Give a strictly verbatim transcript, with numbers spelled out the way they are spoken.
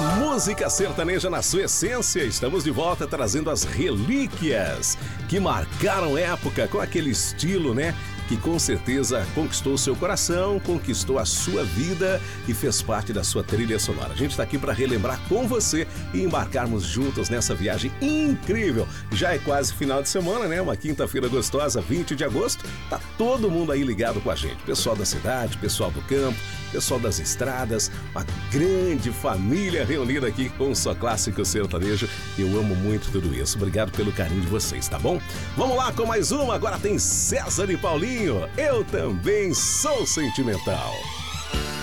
Música sertaneja na sua essência. Estamos de volta trazendo as relíquias que marcaram época com aquele estilo, né? Que com certeza conquistou o seu coração, conquistou a sua vida e fez parte da sua trilha sonora. A gente está aqui para relembrar com você e embarcarmos juntos nessa viagem incrível. Já é quase final de semana, né? Uma quinta-feira gostosa, vinte de agosto. Tá todo mundo aí ligado com a gente. Pessoal da cidade, pessoal do campo, pessoal das estradas, uma grande família reunida aqui com o Só Clássico Sertanejo. Eu amo muito tudo isso. Obrigado pelo carinho de vocês, tá bom? Vamos lá com mais uma. Agora tem César e Paulinho. Eu também sou sentimental.